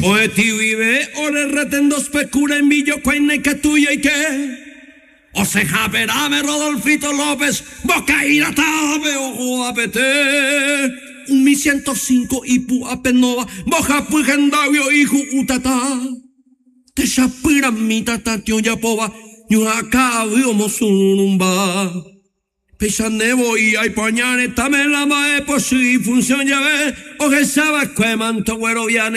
Poeti vive, ore retendo specura en villo, cuaine que tuya y que. O se japerame Rodolfito López, boca iratame, ojo apete. 1105 ipu apenova, boja puigendavio hijo utata. Te chapira mi tata tio yapova, nyuhaka vio mosunumba. Pesanevo y hay pañane, tame la mae por si función ya ve, o que sabes que manto güero viane.